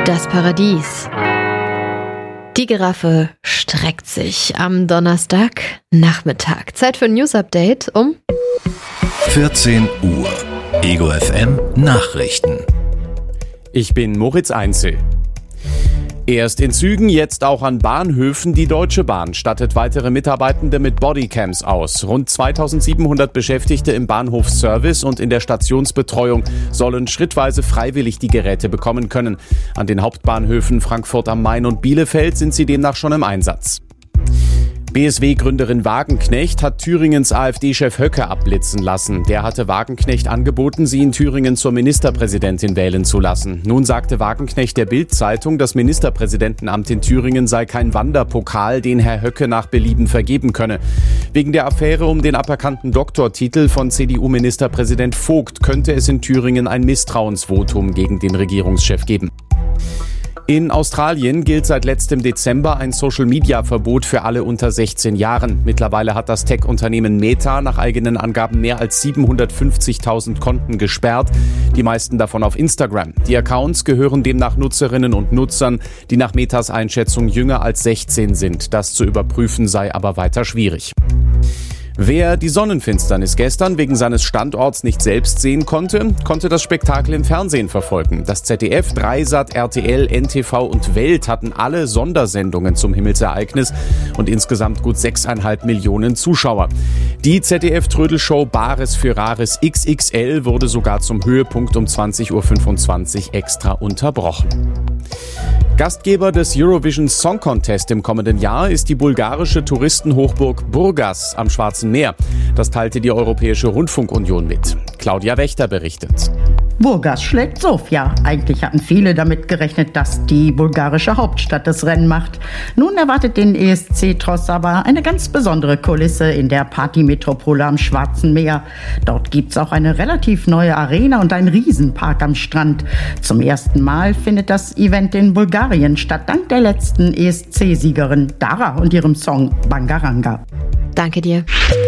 Das Paradies. Die Giraffe streckt sich am Donnerstagnachmittag. Zeit für ein News-Update um 14 Uhr. Ego FM Nachrichten. Ich bin Moritz Einzel. Erst in Zügen, jetzt auch an Bahnhöfen. Die Deutsche Bahn stattet weitere Mitarbeitende mit Bodycams aus. Rund 2700 Beschäftigte im Bahnhofsservice und in der Stationsbetreuung sollen schrittweise freiwillig die Geräte bekommen können. An den Hauptbahnhöfen Frankfurt am Main und Bielefeld sind sie demnach schon im Einsatz. BSW-Gründerin Wagenknecht hat Thüringens AfD-Chef Höcke abblitzen lassen. Der hatte Wagenknecht angeboten, sie in Thüringen zur Ministerpräsidentin wählen zu lassen. Nun sagte Wagenknecht der Bild-Zeitung, das Ministerpräsidentenamt in Thüringen sei kein Wanderpokal, den Herr Höcke nach Belieben vergeben könne. Wegen der Affäre um den aberkannten Doktortitel von CDU-Ministerpräsident Vogt könnte es in Thüringen ein Misstrauensvotum gegen den Regierungschef geben. In Australien gilt seit letztem Dezember ein Social-Media-Verbot für alle unter 16 Jahren. Mittlerweile hat das Tech-Unternehmen Meta nach eigenen Angaben mehr als 750.000 Konten gesperrt, die meisten davon auf Instagram. Die Accounts gehören demnach Nutzerinnen und Nutzern, die nach Metas Einschätzung jünger als 16 sind. Das zu überprüfen sei aber weiter schwierig. Wer die Sonnenfinsternis gestern wegen seines Standorts nicht selbst sehen konnte, konnte das Spektakel im Fernsehen verfolgen. Das ZDF, Dreisat, RTL, NTV und Welt hatten alle Sondersendungen zum Himmelsereignis und insgesamt gut 6,5 Millionen Zuschauer. Die ZDF-Trödelshow Bares für Rares XXL wurde sogar zum Höhepunkt um 20.25 Uhr extra unterbrochen. Gastgeber des Eurovision Song Contest im kommenden Jahr ist die bulgarische Touristenhochburg Burgas am Schwarzen Meer. Das teilte die Europäische Rundfunkunion mit. Claudia Wächter berichtet. Burgas schlägt Sofia. Eigentlich hatten viele damit gerechnet, dass die bulgarische Hauptstadt das Rennen macht. Nun erwartet den ESC-Tross aber eine ganz besondere Kulisse in der Partymetropole am Schwarzen Meer. Dort gibt's auch eine relativ neue Arena und einen Riesenpark am Strand. Zum ersten Mal findet das Event in Bulgarien statt, dank der letzten ESC-Siegerin Dara und ihrem Song Bangaranga. Danke dir.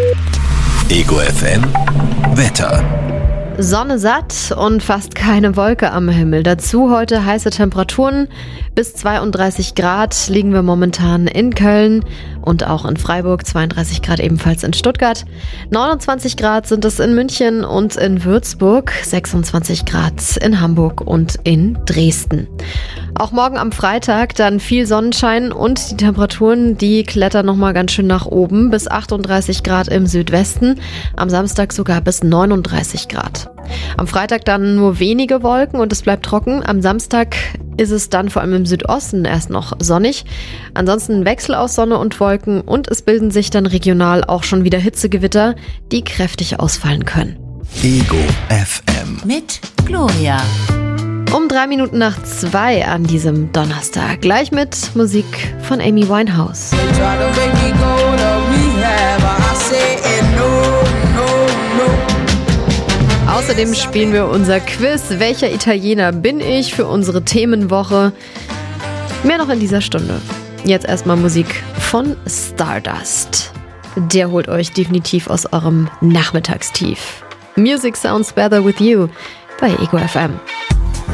Ego FM Wetter. Sonne satt und fast keine Wolke am Himmel. Dazu heute heiße Temperaturen. Bis 32 Grad liegen wir momentan in Köln und auch in Freiburg. 32 Grad ebenfalls in Stuttgart. 29 Grad sind es in München und in Würzburg. 26 Grad in Hamburg und in Dresden. Auch morgen am Freitag dann viel Sonnenschein und die Temperaturen, die klettern nochmal ganz schön nach oben. Bis 38 Grad im Südwesten. Am Samstag sogar bis 39 Grad. Am Freitag dann nur wenige Wolken und es bleibt trocken. Am Samstag ist es dann vor allem im Südosten erst noch sonnig. Ansonsten ein Wechsel aus Sonne und Wolken und es bilden sich dann regional auch schon wieder Hitzegewitter, die kräftig ausfallen können. Ego FM mit Gloria. Um 3 Minuten nach 2 an diesem Donnerstag. Gleich mit Musik von Amy Winehouse. Außerdem spielen wir unser Quiz. Welcher Italiener bin ich für unsere Themenwoche? Mehr noch in dieser Stunde. Jetzt erstmal Musik von Stardust. Der holt euch definitiv aus eurem Nachmittagstief. Music sounds better with you bei Ego FM.